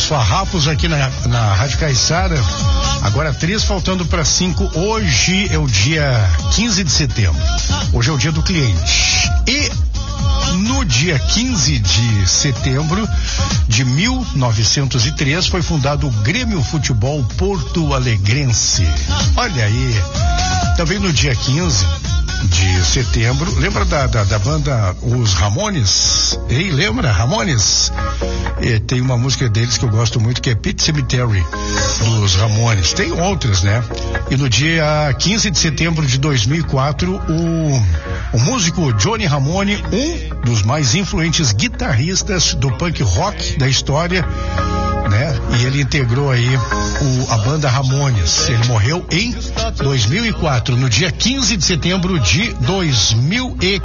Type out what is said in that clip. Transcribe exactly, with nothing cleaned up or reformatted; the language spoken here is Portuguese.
Farrapos aqui na, na Rádio Caiçara. Agora três faltando para cinco. Hoje é o dia quinze de setembro. Hoje é o dia do cliente. E no dia quinze de setembro de mil novecentos e três foi fundado o Grêmio Futebol Porto Alegrense. Olha aí. Também no dia quinze de setembro, lembra da, da, da banda Os Ramones? Ei, lembra? Ramones? E tem uma música deles que eu gosto muito, que é Pet Cemetery, dos Ramones. Tem outras, né? E no dia quinze de setembro de dois mil e quatro, o, o músico Johnny Ramone, um dos mais influentes guitarristas do punk rock da história, né? E ele integrou aí o, a banda Ramones. Ele morreu em dois mil e quatro, no dia quinze de setembro de dois mil e